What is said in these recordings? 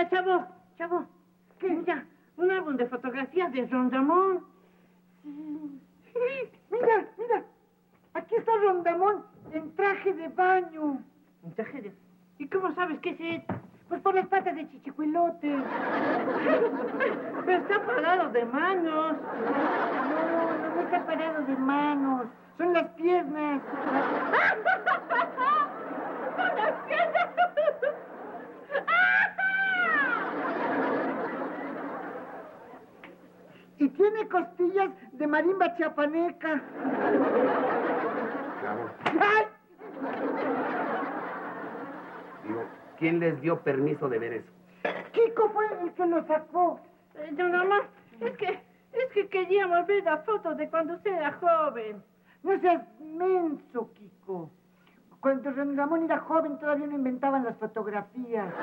Mira, chavo. ¿Qué? Mira, un álbum de fotografías de Rondamón. Sí. Mira. Aquí está Rondamón en traje de baño. ¿Un traje de...? ¿Y cómo sabes qué es él? Pues por las patas de chichicuilote. Pero está parado de manos. No está parado de manos. Son las piernas. ¡Son las piernas! Y tiene costillas de marimba chiapaneca. Chavo, ¡Ay! digo, ¿quién les dio permiso de ver eso? Kiko fue el que lo sacó. Rondamón, es que queríamos ver las fotos de cuando usted era joven. No seas menso, Kiko. Cuando Rondamón era joven todavía no inventaban las fotografías.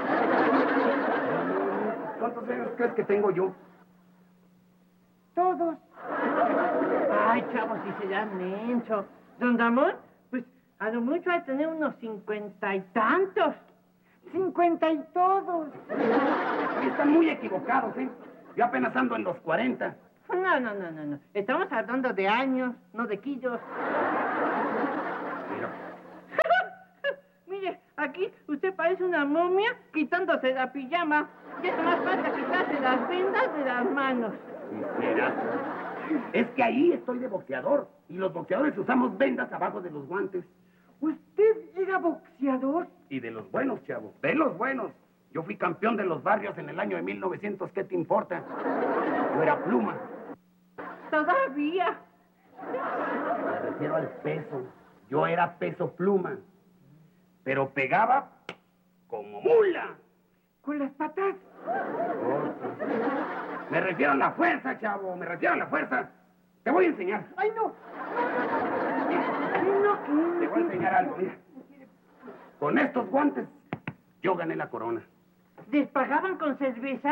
¿Cuántos años crees que tengo yo? Todos. Ay, chavo, si se da menso. Rondamón, pues a lo mucho hay que tener unos 50 y tantos. 50 y todos. Están muy equivocados, ¿eh? Yo apenas ando en los 40. No. Estamos hablando de años, no de kilos. Mira, Mire, aquí usted parece una momia quitándose la pijama. Ya es más falta quitarse las vendas de las manos. quisieras. Es que ahí estoy de boxeador. Y los boxeadores usamos vendas abajo de los guantes. ¿Usted era boxeador? Y de los buenos, chavo. De los buenos. Yo fui campeón de los barrios en el año de 1900. ¿Qué te importa? Yo era pluma. Todavía. Me refiero al peso. Yo era peso pluma. Pero pegaba como mula. ¿Con las patas? Me refiero a la fuerza, chavo. Me refiero a la fuerza. Te voy a enseñar. ¡Ay, no! Te voy a enseñar algo, mira. Con estos guantes, yo gané la corona. ¿Les pagaban con cerveza?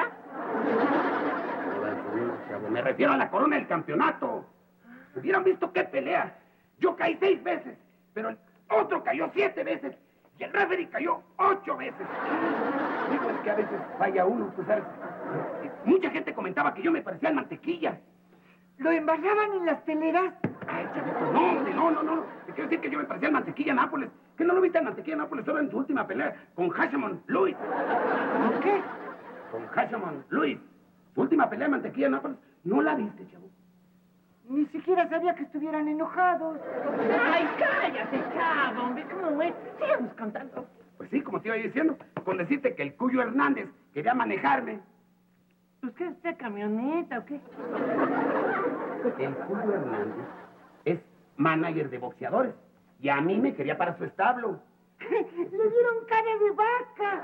Chavo, me refiero a la corona del campeonato. Hubieran visto qué pelea. Yo caí 6 veces, pero el otro cayó 7 veces y el referee cayó 8 veces. Digo, es que a veces falla uno, tú sabes. Mucha gente comentaba que yo me parecía al Mantequilla. ¿Lo embarraban en las teleras? Ay, chavito, no, hombre, no. Te quiero decir que yo me parecía al Mantequilla Nápoles. ¿Qué no lo viste al Mantequilla Nápoles solo en su última pelea con Hashimon Luis? ¿Con qué? Con Hashimon Luis. Su última pelea en Mantequilla Nápoles. ¿No la viste, chavo? Ni siquiera sabía que estuvieran enojados. ¡Ay, cállate, chavo! Hombre, ¿cómo es? Sigamos contando. Pues sí, como te iba diciendo, con decirte que el Cuyo Hernández quería manejarme. ¿Pues qué es usted, camioneta o qué? El Cuyo Hernández es manager de boxeadores y a mí me quería para su establo. Le dieron cara de vaca.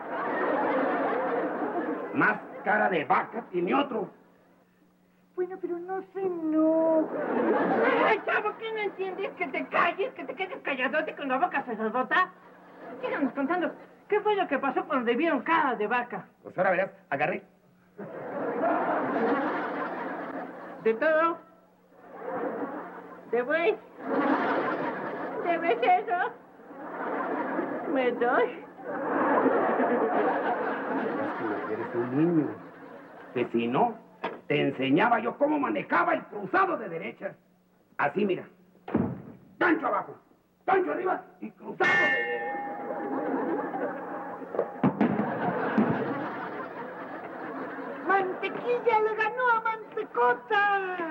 Más cara de vaca tiene otro. Bueno, pero no se enoje. ¡Ay, chavo! ¿Qué no entiendes? Que te calles, que te quedes calladote con la boca cerradota. Síganos contando. ¿Qué fue lo que pasó cuando le vieron cara de vaca? Pues ahora verás, agarré. ¿De todo? ¿De buey? ¿De becerro? ¿Me doy? Lástima que eres un niño. Que si no, te enseñaba yo cómo manejaba el cruzado de derecha. Así, mira. Gancho abajo, gancho arriba y cruzado de... ¡Mantequilla le ganó a Mantecota!